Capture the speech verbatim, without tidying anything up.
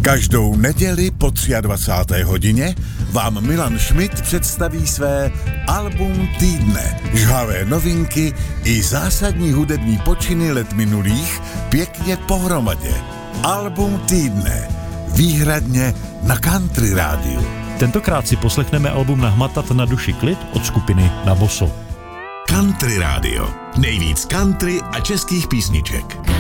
Každou neděli po dvacáté třetí hodině vám Milan Schmidt představí své album týdne. Žhavé novinky i zásadní hudební počiny let minulých pěkně pohromadě. Album týdne. Výhradně na Country rádiu. Tentokrát si poslechneme album Nahmatat na duši klid od skupiny Na boso. Country rádio. Nejvíc country a českých písniček.